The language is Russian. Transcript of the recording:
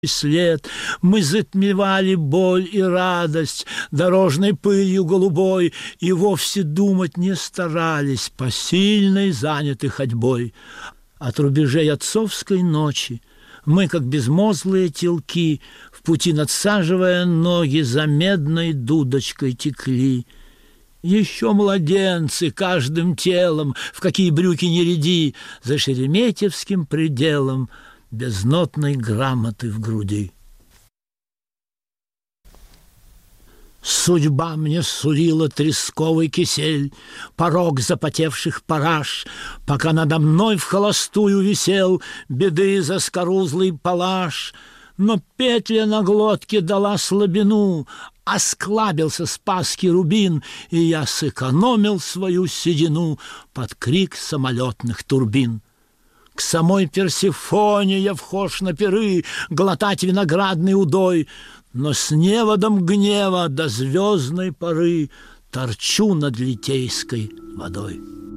след. Мы затмевали боль и радость дорожной пылью голубой и вовсе думать не старались, посильной заняты ходьбой. От рубежей отцовской ночи мы, как безмозглые телки, в пути надсаживая ноги, за медной дудочкой текли. Еще младенцы каждым телом, в какие брюки не ряди, за шереметьевским пределом без нотной грамоты в груди. Судьба мне сулила тресковый кисель, порог запотевших параж, пока надо мной вхолостую висел беды заскорузлый палаш. Но петля на глотке дала слабину, осклабился спасский рубин, и я сэкономил свою седину под крик самолетных турбин. К самой Персефоне я вхож на пиры глотать виноградный удой, но с неводом гнева до звездной поры торчу над Литейской водой.